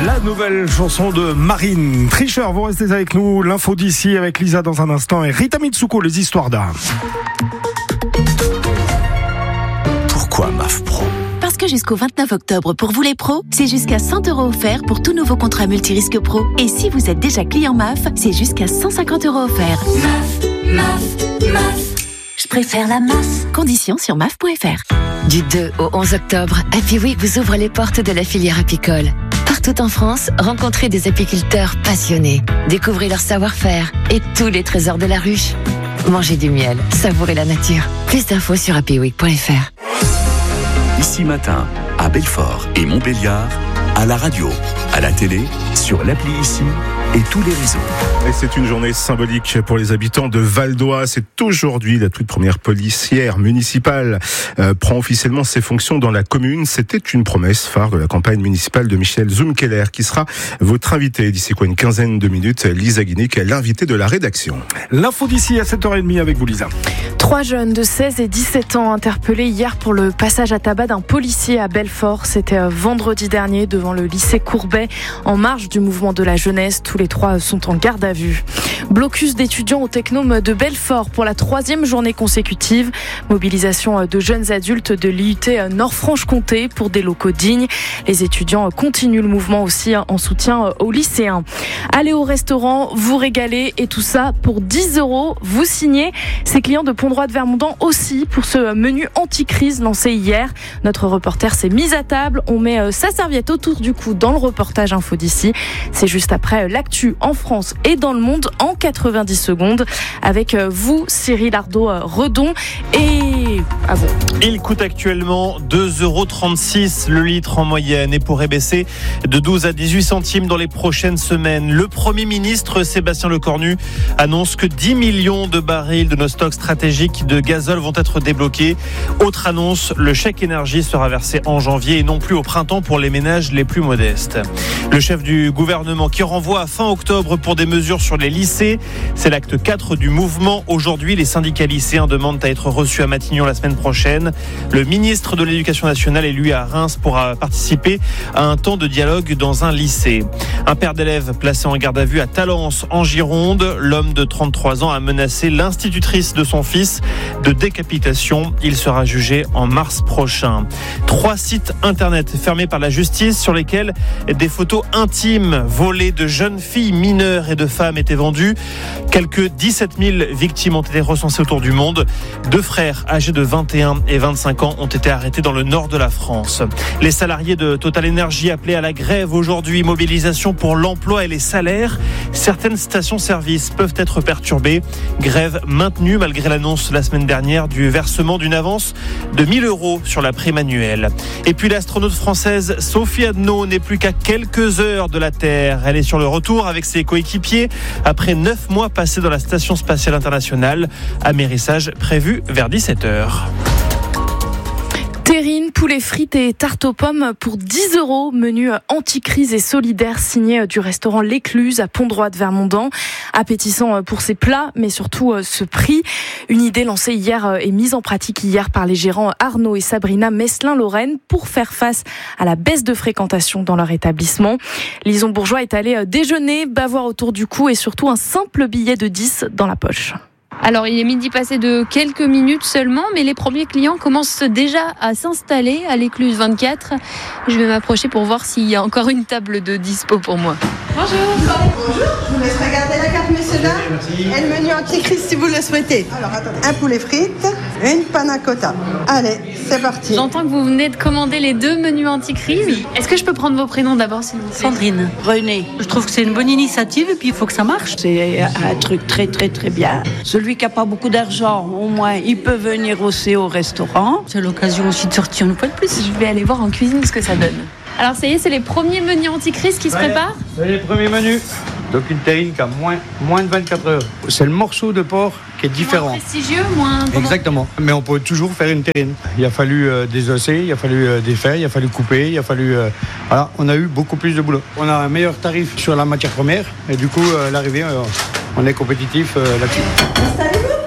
La nouvelle chanson de Marine. Tricheur, vous restez avec nous. L'info d'ici avec Lisa dans un instant et Rita Mitsuko, les histoires d'art. Pourquoi MAF Pro ? Parce que jusqu'au 29 octobre, pour vous les pros, c'est jusqu'à 100 € offerts pour tout nouveau contrat multirisque pro. Et si vous êtes déjà client MAF, c'est jusqu'à 150 € offerts. MAF. Je préfère la MAF. Conditions sur MAF.fr. Du 2 au 11 octobre, Happy Week vous ouvre les portes de la filière apicole. Partout en France, rencontrez des apiculteurs passionnés. Découvrez leur savoir-faire et tous les trésors de la ruche. Mangez du miel, savourez la nature. Plus d'infos sur happyweek.fr. Ici Matin, à Belfort et Montbéliard, à la radio, à la télé, sur l'appli Ici et tous les réseaux. Et c'est une journée symbolique pour les habitants de Val d'Oise. C'est aujourd'hui la toute première policière municipale prend officiellement ses fonctions dans la commune. C'était une promesse phare de la campagne municipale de Michel Zumkeller qui sera votre invité d'ici une quinzaine de minutes. Lisa Guinée, qui est l'invitée de la rédaction. L'info d'ici à 7h30 avec vous, Lisa. 3 jeunes de 16 et 17 ans interpellés hier pour le passage à tabac d'un policier à Belfort. C'était vendredi dernier devant le lycée Courbet, en marge du mouvement de la jeunesse. Tous les 3 sont en garde à vue. Blocus d'étudiants au Technome de Belfort pour la 3e journée consécutive. Mobilisation de jeunes adultes de l'IUT Nord-Franche-Comté pour des locaux dignes. Les étudiants continuent le mouvement aussi en soutien aux lycéens. Allez au restaurant, vous régaler et tout ça pour 10 €. Vous signez. Ces clients de Pont-Droit de Vermondans aussi pour ce menu anti-crise lancé hier. Notre reporter s'est mis à table. On met sa serviette autour du cou dans le reportage Info d'ici. C'est juste après l'actu en France et dans le monde en 90 secondes avec vous, Cyril Ardo-Redon. Et à vous. Il coûte actuellement 2,36 € le litre en moyenne et pourrait baisser de 12 à 18 centimes dans les prochaines semaines. Le Premier ministre Sébastien Lecornu annonce que 10 millions de barils de nos stocks stratégiques de gazole vont être débloqués. Autre annonce, le chèque énergie sera versé en janvier et non plus au printemps pour les ménages les plus modestes. Le chef du gouvernement qui renvoie à fin octobre pour des mesures sur les lycées. C'est l'acte 4 du mouvement. Aujourd'hui, les syndicats lycéens demandent à être reçus à Matignon la semaine prochaine. Le ministre de l'Éducation nationale est lui à Reims pour participer à un temps de dialogue dans un lycée. Un père d'élèves placé en garde à vue à Talence en Gironde. L'homme de 33 ans a menacé l'institutrice de son fils de décapitation. Il sera jugé en mars prochain. 3 sites internet fermés par la justice sur lesquels des photos intimes volées de jeunes filles mineures et de femmes étaient vendues. Quelques 17 000 victimes ont été recensées autour du monde. 2 frères âgés de 21 et 25 ans ont été arrêtés dans le nord de la France. Les salariés de Total Energy appelés à la grève aujourd'hui. Mobilisation pour l'emploi et les salaires. Certaines stations-service peuvent être perturbées. Grève maintenue malgré l'annonce la semaine dernière du versement d'une avance de 1 000 € sur la prime annuelle. Et puis l'astronaute française Sophie Adno n'est plus qu'à quelques heures de la Terre. Elle est sur le retour avec ses coéquipiers après 9 mois passés dans la Station Spatiale Internationale. Amérissage prévu vers 17h. Terrine, poulet frites et tarte aux pommes pour 10 €. Menu anti-crise et solidaire signé du restaurant L'Écluse à Pont-Droit de Vermondans. Appétissant pour ses plats, mais surtout ce prix. Une idée lancée hier et mise en pratique hier par les gérants Arnaud et Sabrina Meslin-Lorraine pour faire face à la baisse de fréquentation dans leur établissement. Lison Bourgeois est allée déjeuner, bavoir autour du cou et surtout un simple billet de 10 dans la poche. Alors il est midi passé de quelques minutes seulement, mais les premiers clients commencent déjà à s'installer à l'Écluse 24. Je vais m'approcher pour voir s'il y a encore une table de dispo pour moi. Bonjour. Bonjour, je vous laisse regarder la carte, messieurs, dames. Et le menu anti-crise si vous le souhaitez. Alors attendez, un poulet frites, une panna cotta. Allez, c'est parti. J'entends que vous venez de commander les 2 menus anti-crise. Oui. Est-ce que je peux prendre vos prénoms d'abord, s'il vous plaît ? Sandrine. René. Je trouve que c'est une bonne initiative et puis il faut que ça marche. C'est un truc très très très bien. Celui qui n'a pas beaucoup d'argent, au moins, il peut venir aussi au restaurant. C'est l'occasion aussi de sortir une fois de plus. Je vais aller voir en cuisine ce que ça donne. Alors ça y est, c'est les premiers menus anti-crise qui se préparent ? C'est les premiers menus. Donc une terrine qui a moins de 24 heures. C'est le morceau de porc qui est différent. Moins prestigieux, moins... Exactement. Mais on peut toujours faire une terrine. Il a fallu désosser, il a fallu défaire, il a fallu couper, il a fallu... Voilà, on a eu beaucoup plus de boulot. On a un meilleur tarif sur la matière première et du coup, l'arrivée, on est compétitif là-dessus.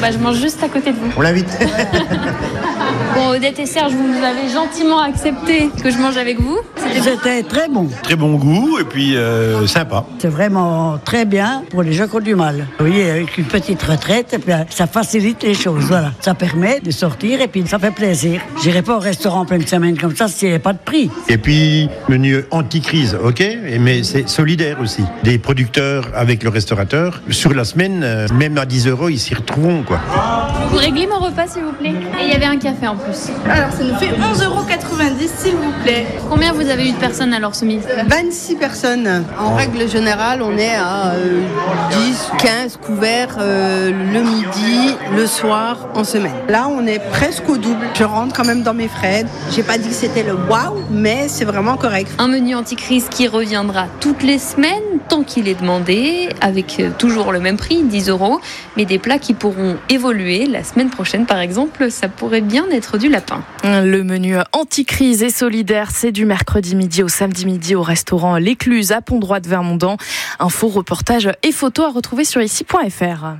je mange juste à côté de vous. On l'invite. Bon, Odette et Serge, vous avez gentiment accepté que je mange avec vous. C'était très bon. Très bon goût et puis sympa. C'est vraiment très bien pour les gens qui ont du mal. Oui, avec une petite retraite, ça facilite les choses. Voilà. Ça permet de sortir et puis ça fait plaisir. J'irai pas au restaurant en pleine semaine comme ça s'il n'y a pas de prix. Et puis, menu anti-crise, ok, mais c'est solidaire aussi. Des producteurs avec le restaurateur, sur la semaine, même à 10 €, ils s'y retrouveront, quoi. Vous réglez mon repas, s'il vous plaît. Et il y avait un café en plus. Alors, ça nous fait 11,90 € s'il vous plaît. Combien vous avez eu de personnes alors ce midi ? 26 personnes. En règle générale, on est à 10, 15 couverts le midi, le soir, en semaine. Là, on est presque au double. Je rentre quand même dans mes frais. J'ai pas dit que c'était le waouh, mais c'est vraiment correct. Un menu anti-crise qui reviendra toutes les semaines, tant qu'il est demandé, avec toujours le même prix, 10 €, mais des plats qui pourront évoluer. La semaine prochaine, par exemple, ça pourrait bien être du lapin. Le menu anti-crise et solidaire, c'est du mercredi midi au samedi midi au restaurant L'Écluse à Pont-Droit de Vermondans. Infos, reportages et photos à retrouver sur ici.fr.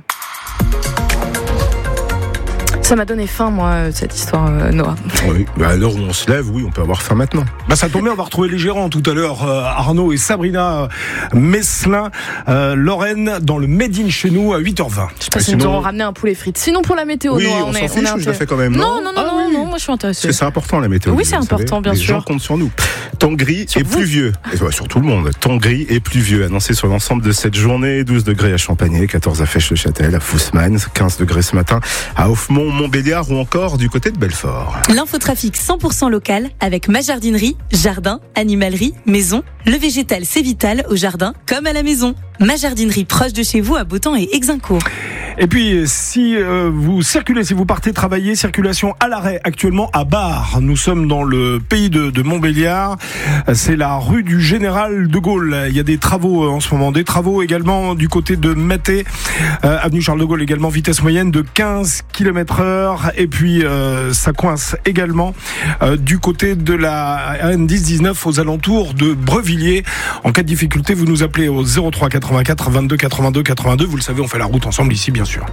Ça m'a donné faim, moi, cette histoire, Noah. Oui, à l'heure où on se lève, oui, on peut avoir faim maintenant. Ça tombe bien, on va retrouver les gérants tout à l'heure, Arnaud et Sabrina Meslin, Lorraine, dans le Made in chez nous à 8h20. Je sais pas si nous aurons ramené un poulet frites. Sinon, pour la météo, oui, Noah, on s'en fiche, je la fais quand même. Non, moi je suis intéressée. Parce que c'est important la météo. Oui, c'est important, bien sûr. Les gens comptent sur nous. Temps gris et pluvieux. Et sur tout le monde. Temps gris et pluvieux. Annoncé sur l'ensemble de cette journée. 12 degrés à Champagné, 14 à Fèche-le-Châtel, à Fousman, 15 degrés ce matin à Offemont, Montbéliard ou encore du côté de Belfort. L'infotrafic 100% local avec ma jardinerie, jardin, animalerie, maison. Le végétal, c'est vital au jardin comme à la maison. Ma jardinerie proche de chez vous à Beautemps et Exincourt. Et puis, si vous circulez, si vous partez travailler, circulation à l'arrêt actuellement à Bar. Nous sommes dans le pays de Montbéliard. C'est la rue du Général de Gaulle. Il y a des travaux en ce moment. Des travaux également du côté de Maté. Avenue Charles de Gaulle également, vitesse moyenne de 15 km/h. Et puis, ça coince également du côté de la N10-19 aux alentours de Brevilliers. En cas de difficulté, vous nous appelez au 03 84 22 82 82. Vous le savez, on fait la route ensemble ici, bien sûr.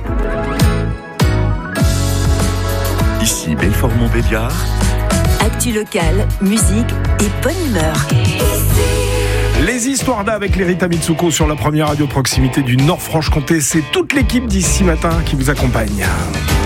Ici Belfort-Montbéliard. Actu locale, musique et bonne humeur. Les histoires d'avec les Rita Mitsuko sur la première radio proximité du Nord-Franche-Comté. C'est toute l'équipe d'ici matin qui vous accompagne.